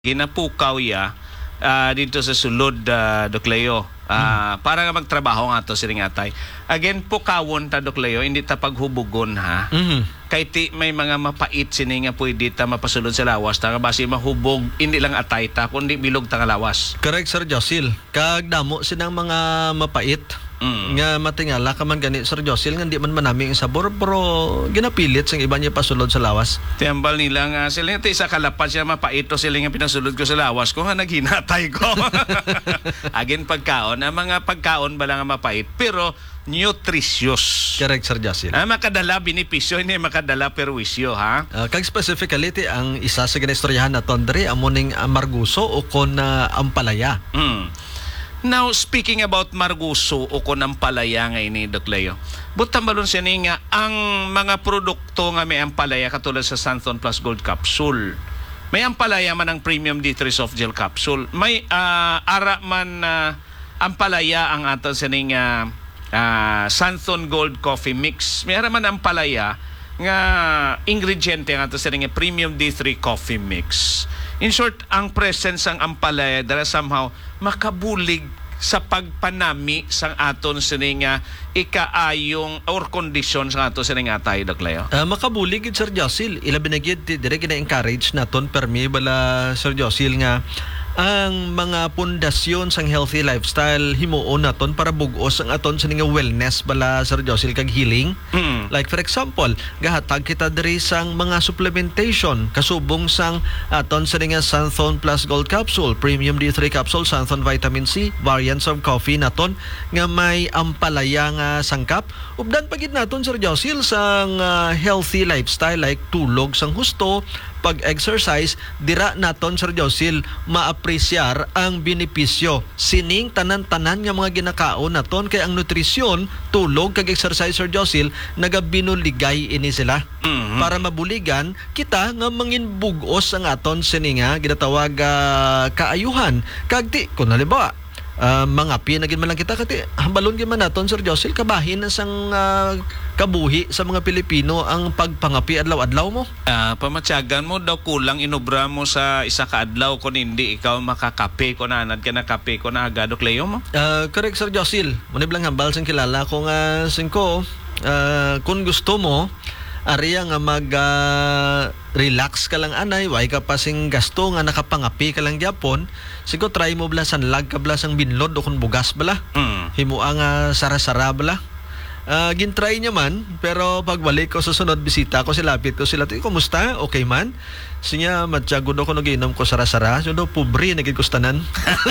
ginapukaw ya dito sa sulod Doc Leo. Para nga magtrabaho nga to siring atay. Again, pukawon ta Doc Leo, hindi ta paghubugon ha. Kay ti may mga mapait sini nga pwede ta mapasulod sa lawas ta basi mahubog hindi lang atay ta kundi bilog ta nga lawas. Correct Sir Josil. Kag damo sinang mga mapait nga matingala ka man gani Sir Josil nga di man manami ang sabor pero ginapilit sang iba niya pasulod sa lawas. Tiambal nila nga sila nga isa kalapat siya mapaito sila nga pinasulod ko sa lawas ko nga naghinatay ko. Again pagkaon, ang mga pagkaon bala nga mapait pero nutritious. Correct Sir Josil. Makadala benepisyo hindi makadala perwisyo ha. Kag specifically ang isa sa ginistoryahan naton diri amuning marguso o kon ampalaya. Now, speaking about marguso o kon ampalaya nga ini Doc Leo, butang balon siya ni nga ang mga produkto nga may ampalaya katulad sa Santhon Plus Gold Capsule. May ampalaya man ang Premium D3 Soft Gel Capsule. May ara man ampalaya ang aton siya ni nga Santhon Gold Coffee Mix. May ara man ampalaya nga ingrediente nga aton siya ni nga Premium D3 Coffee Mix. In short, ang presence ng ampalaya dara somehow makabulig sa pagpanami sang aton sining ikaayong or condition sa aton sining atay Doc Leo. Makabulig gid Sir Josil, ilabi na gid dire gina-encourage naton permi bala Sir Josil nga ang mga pundasyon sang healthy lifestyle himuon naton para bug-os ang aton sa nga wellness bala Sir Josil kag healing. Like for example, gahatag kita diri sang mga supplementation kasubong sang aton sa nga Santhon Plus Gold Capsule, Premium D3 Capsule, Santhon Vitamin C, variants of coffee naton nga may ampalaya nga sangkap. Ubdan pagid naton Sir Josil sang healthy lifestyle like tulog sang husto, pag-exercise, dira naton Sir Josil maapresyar ang benepisyo sining tanan-tanan nga mga ginakaon naton kay ang nutrisyon, tulog kag exercise Sir Josil nagabinuligay ini sila. Para mabuligan kita nga manginbugos ang aton sini nga ginatawag kaayuhan kag di kun halimbawa mga pinagin man lang kita kati hambalon gyud man naton Sir Josil kabahin sang kabuhi sa mga Pilipino ang pagpangapi adlaw-adlaw mo. Pamatyagan mo daw kulang inobra mo sa isa ka adlaw kun hindi ikaw makakape ko na anad ka na kape ko na agad Doc Leo mo. Correct Sir Josil. Munib lang hambal sang kilala ko nga singko kung gusto mo ariya nga relax ka lang anay, way ka pasing gasto nga nakapangapi ka lang gyapon, sigo try mo bala sanlag ka bala sang binlod o kung bugas bala. Himuang sara-sara bala. Gintry niya man, pero pagbalik ko sa sunod bisita ko silapit ko sila, kumusta? Okay man? Sinya matyago do ko nagiinom ko sara-sara, so do pobre nagid kustanan.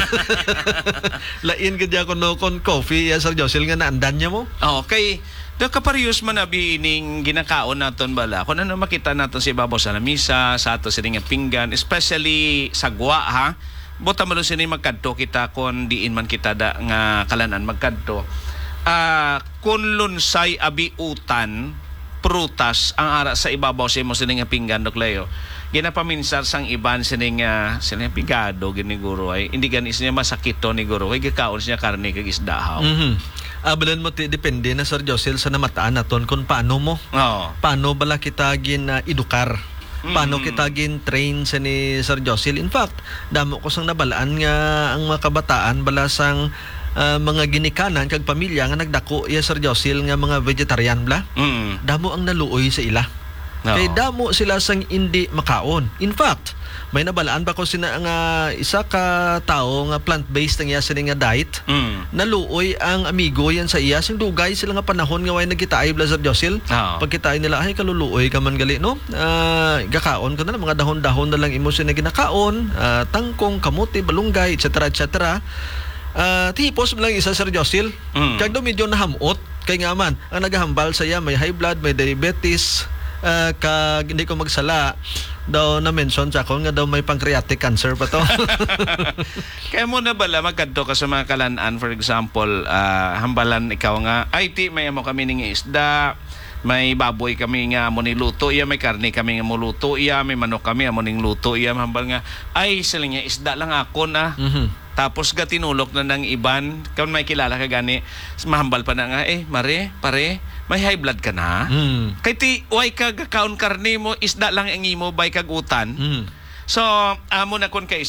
Lain gid ako no kon coffee ya Sir Josil nga naandan niya mo. Okay. Do kaparehas man abi ining ginakaon naton bala. Kung ano makita naton sa ibabaw sa lamisa, sa ato sining pinggan, especially sagwa ha. Buta man sini magkadto kita kon diin man kita da nga kalanan magkadto. Kun lunsay abi utan, prutas ang ara sa ibabaw sa imo sining pinggan Doc Leo. Ginapaminsar sang iban sining pigado giniguro ay hindi ganis niya masakito ni guro ay gikaon siya karne kag isda haw. Abalan mo depende na Sir Josil sa namataan naton kung paano mo. Paano bala kita edukar. Paano kita train sa ni Sir Josil. In fact, damo ko sang nabalaan nga ang mga kabataan bala sang mga ginikanan kag pamilya nga nagdako ya Sir Josil nga mga vegetarian bla. Damo ang naluoy sa ila. Kay damo sila sang hindi makaon. In fact, may nabalaan pa ko sina nga isa ka tao nga plant-based ang iya nga diet. Naluoy ang amigo yan sa iya sing dugay sila nga panahon nga way nagkitaay bla Sir Josil. Pagkitaay nila ay kaluluoy ka man gali no. Gakaon ka na mga dahon-dahon na lang imo sina ginakaon, tangkong, kamote, balunggay, etc. Tipos lang isa Sir Josil. Kag do medyo nahamot kay nga man ang nagahambal sa iya may high blood, may diabetes, kag hindi ko magsala daw na mention sa ako nga daw may pancreatic cancer pa to. Kaya mo na bala magkadto ka sa mga kalanan, for example, hambalan ikaw nga ay ti may amo kami ning isda, may baboy kami nga amo ni luto iya, may karne kami nga mo luto iya, may manok kami amo ning luto iya, hambal nga ay sila nga isda lang ako na. Tapos gatinulok na ng iban, kung may kilala ka gani, mahambal pa na nga, pare, may high blood ka na. Kay ti, way ka gakaon karne mo, isda lang ang imo, bay kagutan. So, amo na kon kay